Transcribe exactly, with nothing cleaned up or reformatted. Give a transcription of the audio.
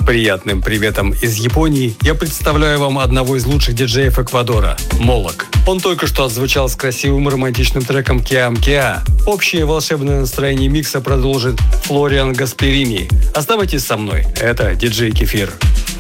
приятным приветом из Японии я представляю вам одного из лучших диджеев Эквадора – Молок. Он только что отзвучал с красивым романтичным треком «Кеам Кеа». Общее волшебное настроение микса продолжит Флориан Гасперини. Оставайтесь со мной, это диджей Кефир.